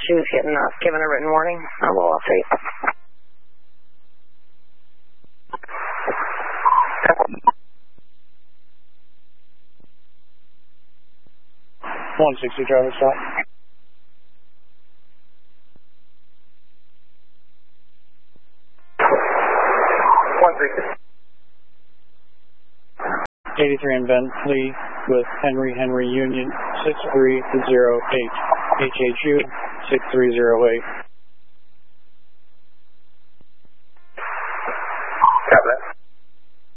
she was given a written warning. I will update. .160 driver stop. .160. 83 in Bentley with Henry Union 6308, HHU 6308.